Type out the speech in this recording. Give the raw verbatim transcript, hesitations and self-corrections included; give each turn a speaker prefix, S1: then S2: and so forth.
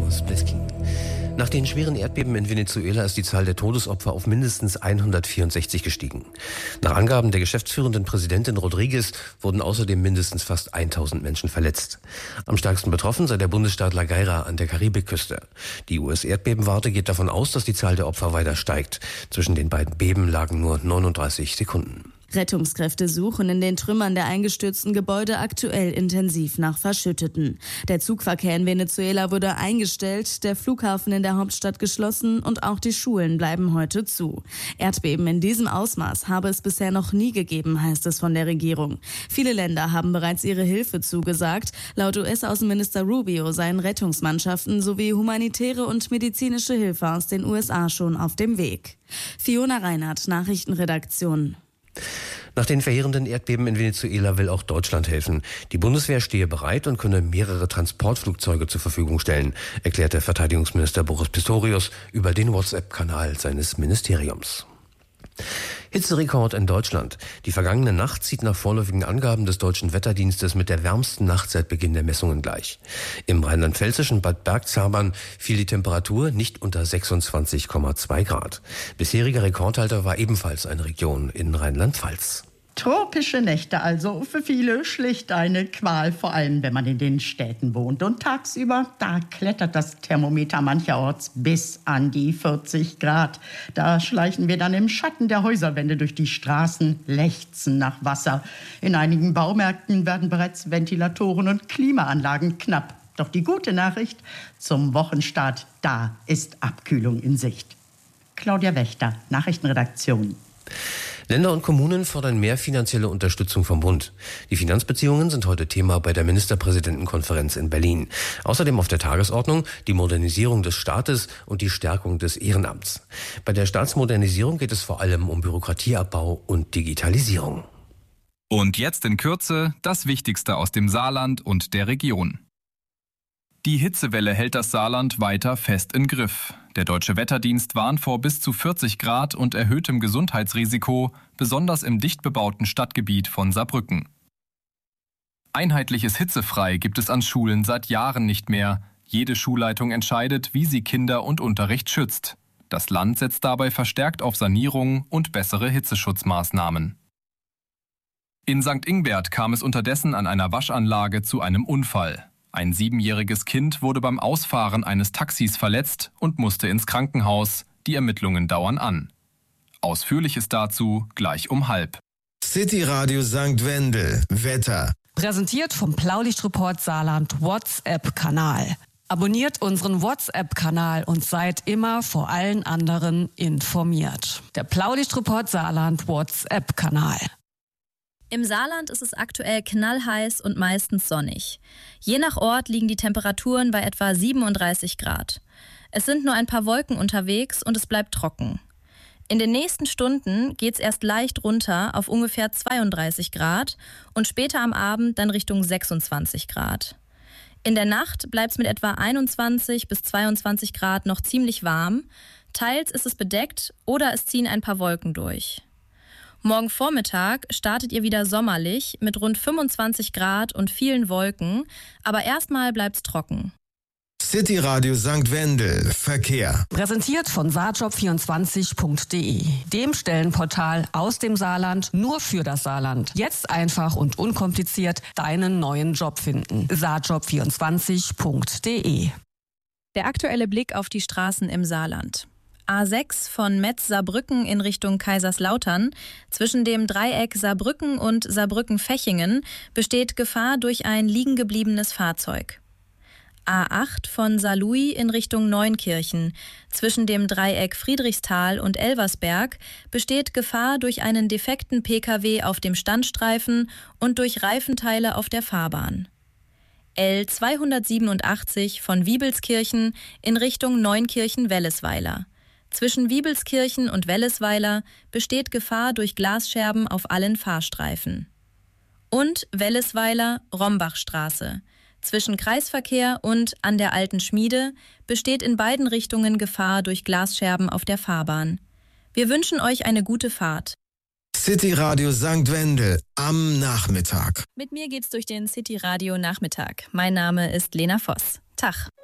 S1: aus Bliskin. Nach den schweren Erdbeben in Venezuela ist die Zahl der Todesopfer auf mindestens hundertvierundsechzig gestiegen. Nach Angaben der geschäftsführenden Präsidentin Rodriguez wurden außerdem mindestens fast tausend Menschen verletzt. Am stärksten betroffen sei der Bundesstaat La Guaira an der Karibikküste. Die U S-Erdbebenwarte geht davon aus, dass die Zahl der Opfer weiter steigt. Zwischen den beiden Beben lagen nur neununddreißig Sekunden.
S2: Rettungskräfte suchen in den Trümmern der eingestürzten Gebäude aktuell intensiv nach Verschütteten. Der Zugverkehr in Venezuela wurde eingestellt, der Flughafen in der Hauptstadt geschlossen und auch die Schulen bleiben heute zu. Erdbeben in diesem Ausmaß habe es bisher noch nie gegeben, heißt es von der Regierung. Viele Länder haben bereits ihre Hilfe zugesagt. Laut U S-Außenminister Rubio seien Rettungsmannschaften sowie humanitäre und medizinische Hilfe aus den U S A schon auf dem Weg. Fiona Reinhardt, Nachrichtenredaktion.
S1: Nach den verheerenden Erdbeben in Venezuela will auch Deutschland helfen. Die Bundeswehr stehe bereit und könne mehrere Transportflugzeuge zur Verfügung stellen, erklärte Verteidigungsminister Boris Pistorius über den WhatsApp-Kanal seines Ministeriums. Hitzerekord in Deutschland. Die vergangene Nacht zieht nach vorläufigen Angaben des Deutschen Wetterdienstes mit der wärmsten Nacht seit Beginn der Messungen gleich. Im rheinland-pfälzischen Bad Bergzabern fiel die Temperatur nicht unter sechsundzwanzig Komma zwei Grad. Bisheriger Rekordhalter war ebenfalls eine Region in Rheinland-Pfalz.
S3: Tropische Nächte also, für viele schlicht eine Qual, vor allem wenn man in den Städten wohnt. Und tagsüber, da klettert das Thermometer mancherorts bis an die vierzig Grad. Da schleichen wir dann im Schatten der Häuserwände durch die Straßen, lechzen nach Wasser. In einigen Baumärkten werden bereits Ventilatoren und Klimaanlagen knapp. Doch die gute Nachricht, zum Wochenstart, da ist Abkühlung in Sicht. Claudia Wächter, Nachrichtenredaktion.
S1: Länder und Kommunen fordern mehr finanzielle Unterstützung vom Bund. Die Finanzbeziehungen sind heute Thema bei der Ministerpräsidentenkonferenz in Berlin. Außerdem auf der Tagesordnung die Modernisierung des Staates und die Stärkung des Ehrenamts. Bei der Staatsmodernisierung geht es vor allem um Bürokratieabbau und Digitalisierung.
S4: Und jetzt in Kürze das Wichtigste aus dem Saarland und der Region. Die Hitzewelle hält das Saarland weiter fest in Griff. Der Deutsche Wetterdienst warnt vor bis zu vierzig Grad und erhöhtem Gesundheitsrisiko, besonders im dicht bebauten Stadtgebiet von Saarbrücken. Einheitliches Hitzefrei gibt es an Schulen seit Jahren nicht mehr. Jede Schulleitung entscheidet, wie sie Kinder und Unterricht schützt. Das Land setzt dabei verstärkt auf Sanierung und bessere Hitzeschutzmaßnahmen. In Sankt Ingbert kam es unterdessen an einer Waschanlage zu einem Unfall. Ein siebenjähriges Kind wurde beim Ausfahren eines Taxis verletzt und musste ins Krankenhaus. Die Ermittlungen dauern an. Ausführliches dazu gleich um halb.
S5: City Radio Sankt Wendel. Wetter.
S6: Präsentiert vom Blaulichtreport Saarland WhatsApp-Kanal. Abonniert unseren WhatsApp-Kanal und seid immer vor allen anderen informiert. Der Blaulichtreport Saarland WhatsApp-Kanal.
S7: Im Saarland ist es aktuell knallheiß und meistens sonnig. Je nach Ort liegen die Temperaturen bei etwa siebenunddreißig Grad. Es sind nur ein paar Wolken unterwegs und es bleibt trocken. In den nächsten Stunden geht's erst leicht runter auf ungefähr zweiunddreißig Grad und später am Abend dann Richtung sechsundzwanzig Grad. In der Nacht bleibt's mit etwa einundzwanzig bis zweiundzwanzig Grad noch ziemlich warm. Teils ist es bedeckt oder es ziehen ein paar Wolken durch. Morgen Vormittag startet ihr wieder sommerlich mit rund fünfundzwanzig Grad und vielen Wolken, aber erstmal bleibt's trocken.
S5: City Radio Sankt Wendel. Verkehr.
S6: Präsentiert von saarjob vierundzwanzig punkt de, dem Stellenportal aus dem Saarland nur für das Saarland. Jetzt einfach und unkompliziert deinen neuen Job finden. saarjob vierundzwanzig punkt de.
S7: Der aktuelle Blick auf die Straßen im Saarland. A sechs von Metz-Saarbrücken in Richtung Kaiserslautern. Zwischen dem Dreieck Saarbrücken und Saarbrücken-Fechingen besteht Gefahr durch ein liegengebliebenes Fahrzeug. A acht von Saarlouis in Richtung Neunkirchen. Zwischen dem Dreieck Friedrichsthal und Elversberg besteht Gefahr durch einen defekten Pkw auf dem Standstreifen und durch Reifenteile auf der Fahrbahn. L zweihundertsiebenundachtzig von Wiebelskirchen in Richtung Neunkirchen-Wellesweiler. Zwischen Wiebelskirchen und Wellesweiler besteht Gefahr durch Glasscherben auf allen Fahrstreifen. Und Wellesweiler-Rombachstraße. Zwischen Kreisverkehr und an der Alten Schmiede besteht in beiden Richtungen Gefahr durch Glasscherben auf der Fahrbahn. Wir wünschen euch eine gute Fahrt.
S5: City Radio Sankt Wendel am Nachmittag.
S7: Mit mir geht's durch den City Radio Nachmittag. Mein Name ist Lena Voss. Tag.